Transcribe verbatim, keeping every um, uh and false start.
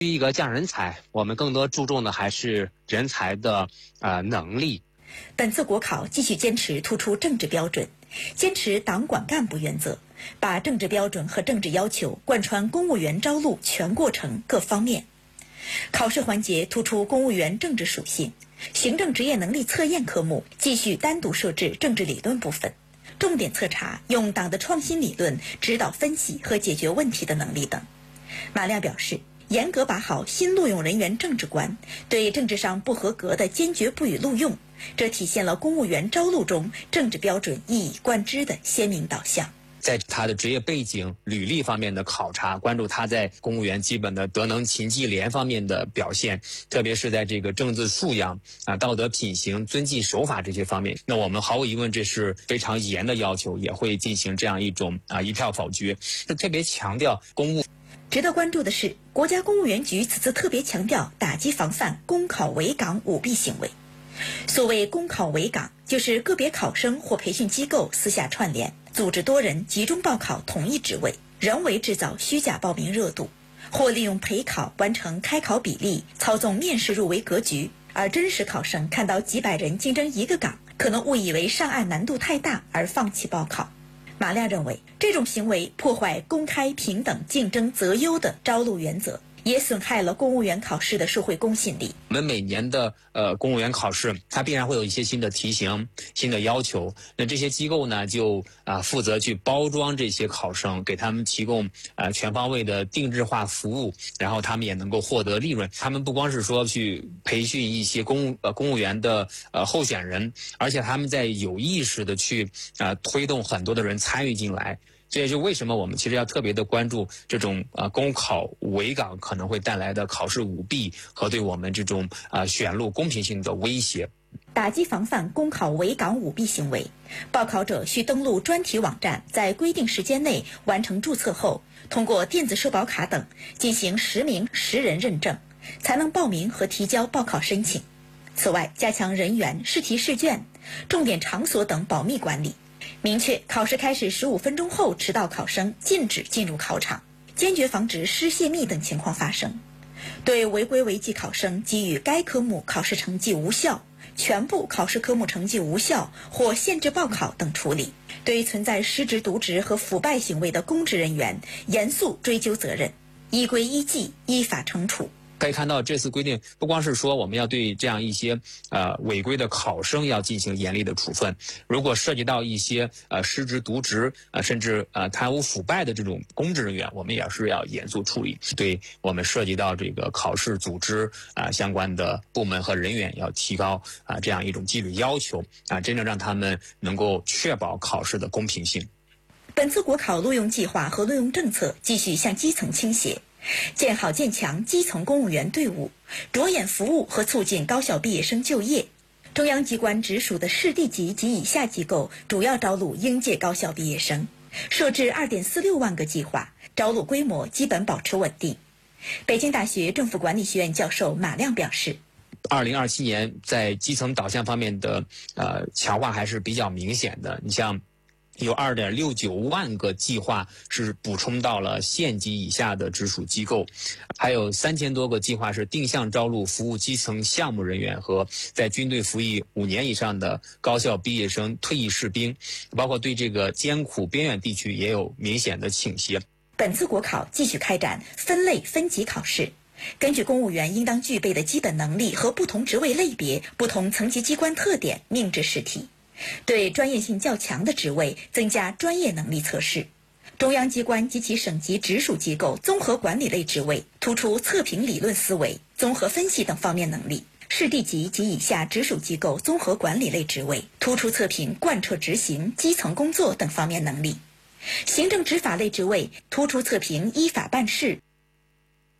一个降人才，我们更多注重的还是人才的呃能力。 本次国考继续坚持突出政治标准，坚持党管干部原则，把政治标准和政治要求贯穿公务员招录全过程各方面。考试环节突出公务员政治属性，行政职业能力测验科目继续单独设置政治理论部分，重点测查用党的创新理论指导分析和解决问题的能力等。马亮表示，严格把好新录用人员政治观，对政治上不合格的坚决不予录用，这体现了公务员招录中政治标准一以贯之的鲜明导向。 在他的职业背景、履历方面的考察，关注他在公务员基本的德能勤绩廉方面的表现，特别是在这个政治素养啊、道德品行、遵纪守法这些方面。那我们毫无疑问，这是非常严的要求，也会进行这样一种啊一票否决。是特别强调公务。 值得关注的是，国家公务员局此次特别强调打击防范公考围岗舞弊行为。所谓公考围岗，就是个别考生或培训机构私下串联，组织多人集中报考同一职位，人为制造虚假报名热度，或利用陪考完成开考比例，操纵面试入围格局，而真实考生看到几百人竞争一个岗，可能误以为上岸难度太大而放弃报考。马亮认为，这种行为破坏公开、平等、竞争择优的招录原则，也损害了公务员考试的社会公信力。 我们每年的呃公务员考试，它必然会有一些新的题型、新的要求。那这些机构呢，就啊、呃、负责去包装这些考生，给他们提供呃全方位的定制化服务，然后他们也能够获得利润。他们不光是说去培训一些公务呃公务员的呃候选人，而且他们在有意识的去啊、呃、推动很多的人参与进来。这也就为什么我们其实要特别的关注这种啊公考围岗可能会带来的考试舞弊和对我们这种啊选录公平性的威胁。 打击防范公考围岗舞弊行为，报考者需登录专题网站，在规定时间内完成注册后，通过电子社保卡等进行实名实人认证，才能报名和提交报考申请。此外，加强人员、试题试卷、重点场所等保密管理，明确考试开始十五分钟后迟到考生禁止进入考场，坚决防止失泄密等情况发生。对违规违纪考生给予该科目考试成绩无效、全部考试科目成绩无效或限制报考等处理。对存在失职渎职和腐败行为的公职人员，严肃追究责任，依规依纪依法惩处。 可以看到，这次规定不光是说我们要对这样一些呃违规的考生要进行严厉的处分，如果涉及到一些呃失职渎职呃甚至呃贪污腐败的这种公职人员，我们也是要严肃处理。对我们涉及到这个考试组织啊、呃、相关的部门和人员，要提高啊、呃、这样一种纪律要求啊、真正让他们能够确保考试的公平性。 本次国考录用计划和录用政策继续向基层倾斜，建好建强基层公务员队伍，着眼服务和促进高校毕业生就业。中央机关直属的市地级及以下机构主要招录应届高校毕业生，设置 二点四六万个计划，招录规模基本保持稳定。北京大学政府管理学院教授马亮表示， 二零二七年在基层导向方面的呃强化还是比较明显的。你像有 二点六九万个计划是补充到了县级以下的直属机构，还有三千多个计划是定向招录服务基层项目人员和在军队服役五年以上的高校毕业生、退役士兵，包括对这个艰苦边远地区也有明显的倾斜。 本次国考继续开展分类分级考试，根据公务员应当具备的基本能力和不同职位类别、不同层级机关特点命制试题，对专业性较强的职位增加专业能力测试。中央机关及其省级直属机构综合管理类职位突出测评理论思维、综合分析等方面能力。市地级及以下直属机构综合管理类职位突出测评贯彻执行、基层工作等方面能力。行政执法类职位突出测评依法办事、